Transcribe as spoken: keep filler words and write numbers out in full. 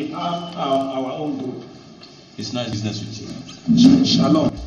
we have our, our own group. It's nice business with you. Shalom.